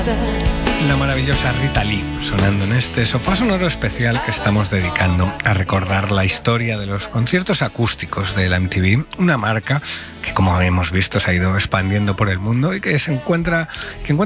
La maravillosa Rita Lee, sonando en este sofá sonoro especial que estamos dedicando a recordar la historia de los conciertos acústicos de la MTV, una marca que, como hemos visto, se ha ido expandiendo por el mundo y que encuentra